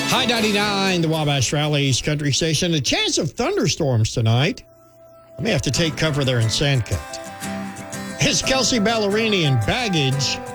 High 99, the Wabash Rally's country station. A chance of thunderstorms tonight. I may have to take cover there in Sandcut. It's Kelsey Ballerini and Baggage.